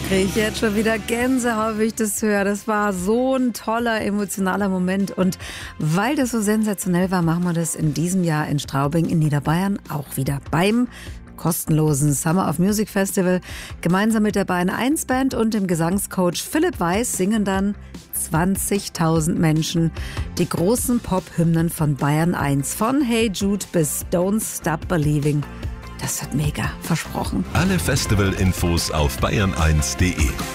kriege ich jetzt schon wieder Gänsehaut, wie ich das höre. Das war so ein toller, emotionaler Moment. Und weil das so sensationell war, machen wir das in diesem Jahr in Straubing in Niederbayern auch wieder beim kostenlosen Summer of Music Festival. Gemeinsam mit der Bayern 1 Band und dem Gesangscoach Philipp Weiß singen dann 20.000 Menschen die großen Pop-Hymnen von Bayern 1. Von Hey Jude bis Don't Stop Believing. Das wird mega, versprochen. Alle Festival-Infos auf bayern1.de.